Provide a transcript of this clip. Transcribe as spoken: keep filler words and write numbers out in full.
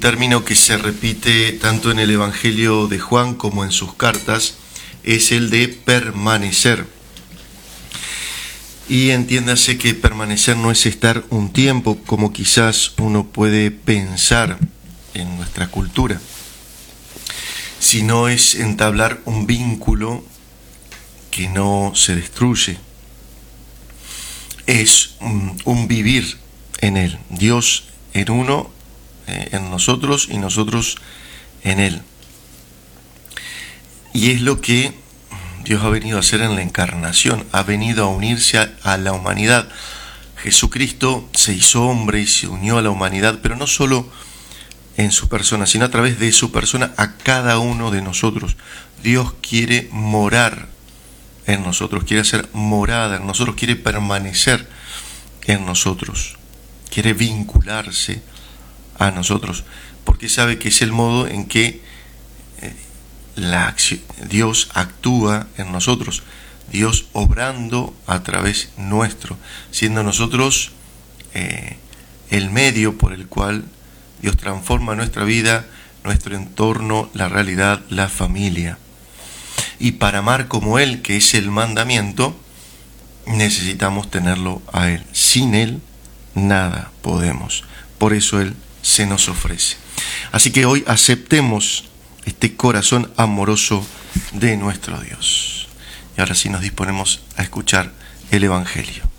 término que se repite tanto en el Evangelio de Juan como en sus cartas es el de permanecer. Y entiéndase que permanecer no es estar un tiempo como quizás uno puede pensar en nuestra cultura, sino es entablar un vínculo que no se destruye. Es un, un vivir en Él, Dios en uno, eh, en nosotros y nosotros en Él. Y es lo que Dios ha venido a hacer en la encarnación, ha venido a unirse a, a la humanidad. Jesucristo se hizo hombre y se unió a la humanidad, pero no solo en su persona, sino a través de su persona a cada uno de nosotros. Dios quiere morar en nosotros, quiere hacer morada en nosotros, quiere permanecer en nosotros, quiere vincularse a nosotros, porque sabe que es el modo en que eh, la acción, Dios actúa en nosotros, Dios obrando a través nuestro, siendo nosotros eh, el medio por el cual Dios transforma nuestra vida, nuestro entorno, la realidad, la familia. Y para amar como Él, que es el mandamiento, necesitamos tenerlo a Él. Sin Él, nada podemos. Por eso Él se nos ofrece. Así que hoy aceptemos este corazón amoroso de nuestro Dios. Y ahora sí nos disponemos a escuchar el Evangelio.